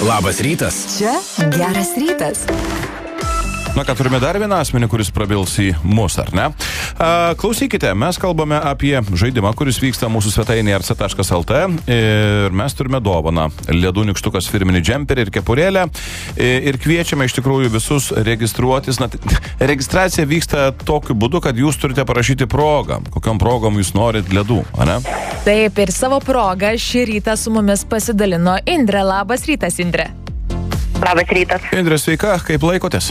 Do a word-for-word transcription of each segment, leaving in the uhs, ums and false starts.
Labas rytas. Čia geras rytas. Na, ką turime dar vieną asmenį, kuris prabils į mus, ar ne? A, klausykite, mes kalbame apie žaidimą, kuris vyksta mūsų svetainėje r c taškas l t ir mes turime dovaną ledų nykštukas firminį džemperį ir kepurėlę ir kviečiame iš tikrųjų visus registruotis. Na, registracija vyksta tokiu būdu, kad jūs turite parašyti progą. Kokiom progom jūs norit ledų, ar ne? Taip, ir savo progą šį rytą su mumis pasidalino Indrė. Labas rytas, Indrė. Labas rytas. Indrė, sveika, kaip laikotės?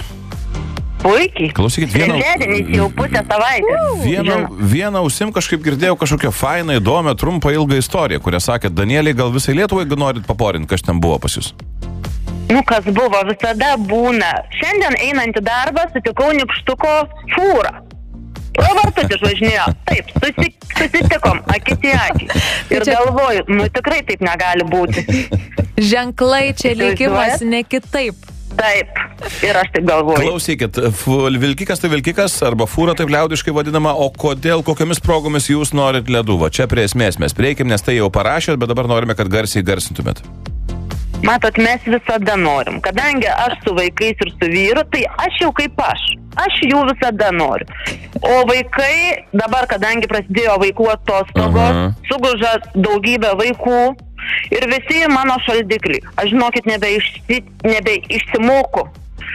Puikiai. Klausykit, vieną... Trečiadienis jau pusę savaitės. Vieną, vieną ausim kažkaip girdėjau kažkokią fainą, įdomią, trumpą, ilgą istoriją, kurią sakė, Danieliai, gal visai Lietuvai norit paporinti, kas ten buvo pas jūs? Nu, kas buvo, visada būna. Šiandien einant į darbą sutikau nykštuko fūrą. Pro vartus išvažinėjo. Taip, susik, susitikom, akis į akį. Ir galvoju, nu tikrai taip negali būti. Ženklai čia likimas, ne kitaip. Taip, ir aš taip galvoju. Klausykit, vilkikas tai vilkikas, arba fūra taip liaudiškai vadinama, o kodėl, kokiamis progomis jūs norit ledų? Va, čia prie esmės mes prieikim, nes tai jau parašėt, bet dabar norime, kad garsiai garsintumėt. Matot, mes visada norim. Kadangi aš su vaikais ir su vyru, tai aš jau kaip aš. Aš jų visada noriu. O vaikai, dabar, kadangi prasidėjo vaikų atostogos, uh-huh. suguža daugybę vaikų ir visi mano šaldikliai. Aš, žinokit, nebeišsi, nebeišsimoku.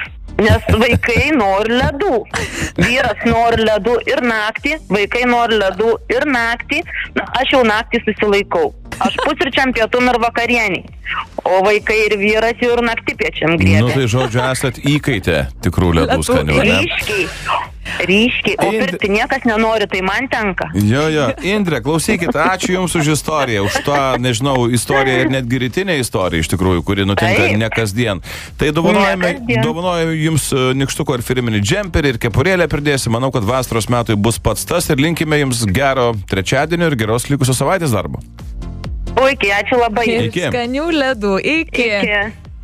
Nes vaikai nori ledų. Vyras nori ledų ir naktį, vaikai nori ledų ir naktį. Na, aš jau naktį susilaikau. Aš pusryčiam, pietum ir vakarieniai. O vaikai ir vyras jau ir naktipiečiam griebė. Nu tai žodžiu, esat įkaitę tikrų ledų skanių, ne? Ryškiai. Ryškiai. O Ind... pirkti niekas nenori, tai man tenka. Jo, jo. Indrė, klausykit, ačiū Jums už istoriją, už tą, nežinau, istoriją ir netgi rytinę istoriją iš tikrųjų, kuri nutinka Taip. ne kasdien. Tai dovanojame, dovanojame Jums nykštuko ir firminį džemperį ir kepurėlę pridėsim. Manau, kad vasaros metui bus pats tas ir linkime Jums gero trečiadienio ir geros likusios savaitės darbo. Puikiai, ačiū labai. Ir skanių ledų. Iki. Iki.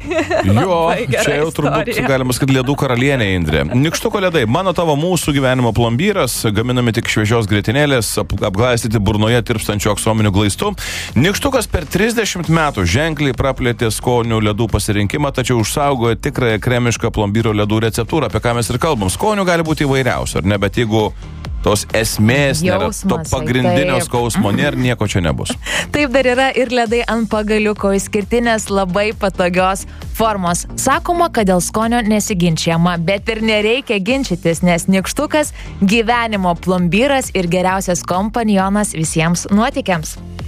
Jo, čia jau turbūt istorija. Galima sakyti ledų karalienė, Indrė. Nykštuko ledai, mano tavo mūsų gyvenimo plombyras, gaminami tik šviežios grietinėlės, apglaistyti burnoje tirpstančių aksominių glaistų. Nykštukas per trisdešimt metų ženkliai praplėtė skonių ledų pasirinkimą, tačiau užsaugojo tikrąją kremišką plombyro ledų receptūrą, apie ką mes ir kalbam. Skonių gali būti įvairiausių, ar ne, bet jeigu tos esmės nėra, to pagrindinio taip. skausmo nėra, nieko čia nebus. Taip dar yra ir ledai ant pagaliuko, išskirtinės labai patogios formos. Sakoma, kad dėl skonio nesiginčiama, bet ir nereikia ginčytis, nes nykštukas gyvenimo plombyras ir geriausias kompanionas visiems nuotykiams.